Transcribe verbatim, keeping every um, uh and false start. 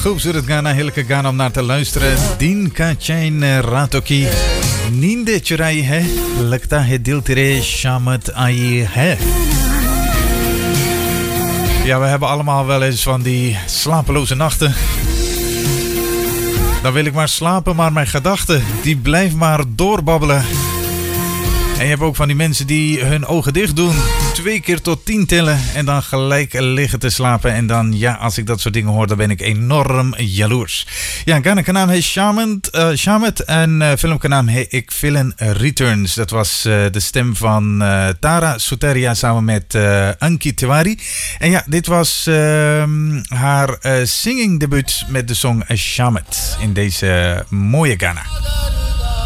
खूबसूरत गाना, heerlijke गाना om naar te luisteren. दिन का चैन रातों की नींद चुराई है, लगता है दिल तेरे शामत आई है. Ja, we hebben allemaal wel eens van die slapeloze nachten. Dan wil ik maar slapen, maar mijn gedachten die blijven maar doorbabbelen. En je hebt ook van die mensen die hun ogen dicht doen, twee keer tot tien tellen en dan gelijk liggen te slapen. En dan, ja, als ik dat soort dingen hoor, dan ben ik enorm jaloers. Ja, गाने का नाम है Shamet, uh, Shamet en uh, film का नाम है Ik Villain Returns. Dat was uh, de stem van uh, Tara Suteria samen met uh, Anki Tiwari. En ja, dit was uh, haar uh, singing debuut met de song Shamet in deze mooie Ghana.